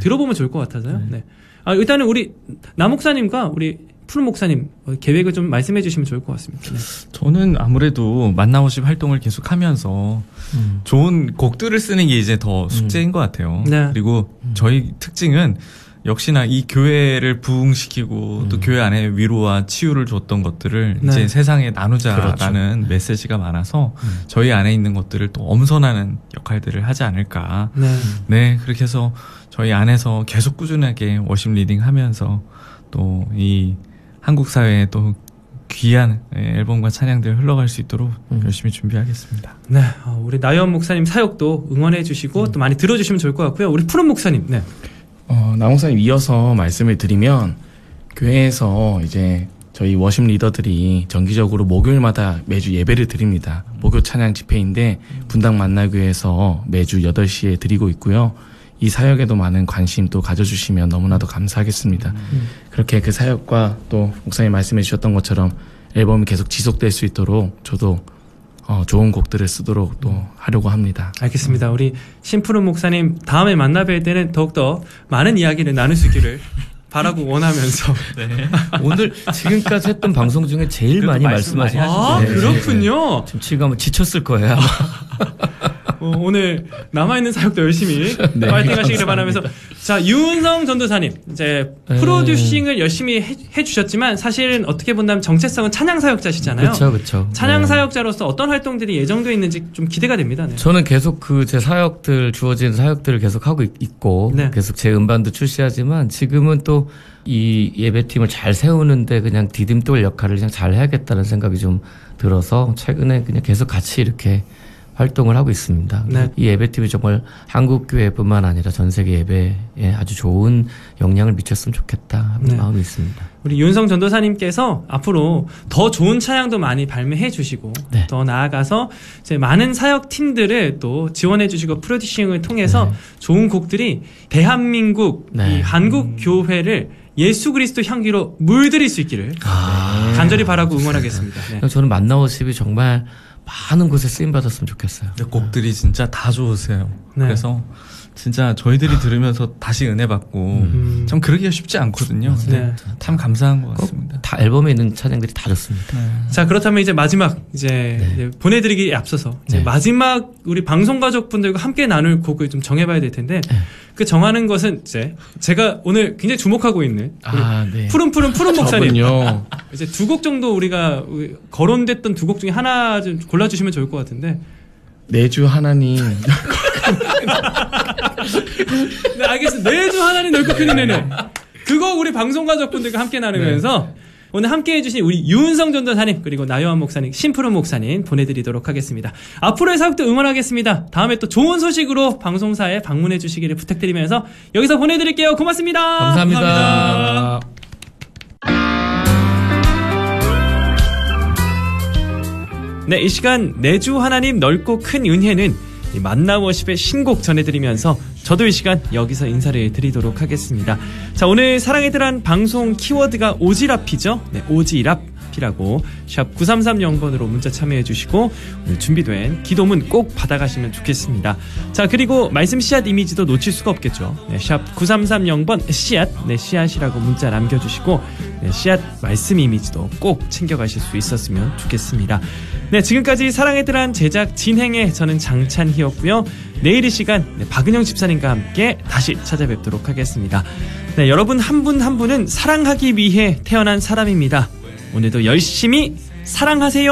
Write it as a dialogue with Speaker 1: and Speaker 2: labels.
Speaker 1: 들어보면 좋을 것 같아서요. 네. 일단은 우리 남 목사님과 우리 푸른 목사님 계획을 좀 말씀해 주시면 좋을 것 같습니다. 네.
Speaker 2: 저는 아무래도 만나오십 활동을 계속하면서 좋은 곡들을 쓰는 게 이제 더 숙제인 것 같아요. 네. 그리고 저희 특징은 역시나 이 교회를 부흥시키고 또 교회 안에 위로와 치유를 줬던 것들을
Speaker 1: 네.
Speaker 2: 이제 세상에 나누자라는 그렇죠. 메시지가 많아서 저희 안에 있는 것들을 또 엄선하는 역할들을 하지 않을까. 네, 그렇게 해서 저희 안에서 계속 꾸준하게 워십 리딩 하면서 또 이 한국 사회에 또 귀한 앨범과 찬양들 흘러갈 수 있도록 열심히 준비하겠습니다.
Speaker 1: 네, 우리 나연 목사님 사역도 응원해 주시고 또 많이 들어주시면 좋을 것 같고요. 우리 푸른 목사님, 네.
Speaker 3: 남 목사님 이어서 말씀을 드리면 교회에서 이제 저희 워십 리더들이 정기적으로 목요일마다 매주 예배를 드립니다. 목요 찬양 집회인데 분당 만나교회에서 매주 8시에 드리고 있고요. 이 사역에도 많은 관심 또 가져주시면 너무나도 감사하겠습니다. 그렇게 그 사역과 또 목사님 말씀해 주셨던 것처럼 앨범이 계속 지속될 수 있도록 저도 좋은 곡들을 쓰도록 또 하려고 합니다.
Speaker 1: 알겠습니다. 우리 신푸른 목사님 다음에 만나 뵐 때는 더욱더 많은 이야기를 나눌 수 있기를 바라고 원하면서
Speaker 4: 네. 오늘 지금까지 했던 방송 중에 제일 많이 말씀하시는
Speaker 1: 그렇군요.
Speaker 4: 지금 지금 지쳤을 거예요.
Speaker 1: 오늘 남아있는 사역도 열심히
Speaker 4: 네,
Speaker 1: 파이팅 하시기를 바라면서 자 유은성 전도사님 이제 프로듀싱을 열심히 해주셨지만 사실은 어떻게 본다면 정체성은 찬양 사역자시잖아요.
Speaker 4: 그렇죠.
Speaker 1: 찬양 사역자로서 어떤 활동들이 예정되어 있는지 좀 기대가 됩니다. 네.
Speaker 4: 저는 계속 제 사역들 주어진 사역들을 계속 하고 있고
Speaker 1: 네.
Speaker 4: 계속 제 음반도 출시하지만 지금은 또 이 예배팀을 잘 세우는데 그냥 디딤돌 역할을 그냥 잘 해야겠다는 생각이 좀 들어서 최근에 그냥 계속 같이 이렇게 활동을 하고 있습니다.
Speaker 1: 네.
Speaker 4: 이 예배팀이 정말 한국 교회뿐만 아니라 전 세계 예배에 아주 좋은 영향을 미쳤으면 좋겠다 하는 마음이 있습니다.
Speaker 1: 우리 윤성 전도사님께서 앞으로 더 좋은 찬양도 많이 발매해 주시고 더 나아가서 이제 많은 사역 팀들을 또 지원해 주시고 프로듀싱을 통해서 좋은 곡들이 대한민국 이 한국 교회를 예수 그리스도 향기로 물들일 수 있기를 간절히 바라고 응원하겠습니다. 네.
Speaker 4: 저는 만나오십이 정말 많은 곳에 쓰임 받았으면 좋겠어요.
Speaker 2: 곡들이 진짜 다 좋으세요.
Speaker 1: 네.
Speaker 2: 그래서 진짜 저희들이 들으면서 다시 은혜 받고 참 그러기가 쉽지 않거든요.
Speaker 1: 네.
Speaker 2: 참 감사한 것 같습니다.
Speaker 4: 다 앨범에 있는 찬양들이 다 좋습니다.
Speaker 1: 자 그렇다면 이제 마지막 이제 보내드리기에 앞서서 이제 마지막 우리 방송 가족분들과 함께 나눌 곡을 좀 정해봐야 될 텐데 그 정하는 것은 이제 제가 오늘 굉장히 주목하고 있는 푸른 목사님 이제 2곡 정도 우리가 거론됐던 2곡 중에 하나 좀 골라주시면 좋을 것 같은데.
Speaker 3: 내주 하나님
Speaker 1: 네, 알겠습니다. 내주 하나님 넓고 큰 은혜는 그거 우리 방송 가족분들과 함께 나누면서 오늘 함께 해주신 우리 유은성 전도사님 그리고 나요한 목사님 신푸른 목사님 보내드리도록 하겠습니다. 앞으로의 사역도 응원하겠습니다. 다음에 또 좋은 소식으로 방송사에 방문해 주시기를 부탁드리면서 여기서 보내드릴게요. 고맙습니다.
Speaker 4: 감사합니다.
Speaker 1: 네, 이 시간 내주 하나님 넓고 큰 은혜는 만나워십의 신곡 전해드리면서 저도 이 시간 여기서 인사를 드리도록 하겠습니다. 자, 오늘 사랑의 들한 방송 키워드가 오지랖이죠. 네, 오지랖이라고 샵 9330번으로 문자 참여해 주시고 오늘 준비된 기도문 꼭 받아가시면 좋겠습니다. 자, 그리고 말씀 씨앗 이미지도 놓칠 수가 없겠죠. 네, 샵 9330번 씨앗, 네, 씨앗이라고 문자 남겨주시고 네, 씨앗 말씀 이미지도 꼭 챙겨가실 수 있었으면 좋겠습니다. 네, 지금까지 사랑의 들한 제작 진행의 저는 장찬희였고요. 내일 이 시간 박은영 집사님과 함께 다시 찾아뵙도록 하겠습니다. 네, 여러분 한 분 한 분은 사랑하기 위해 태어난 사람입니다. 오늘도 열심히 사랑하세요.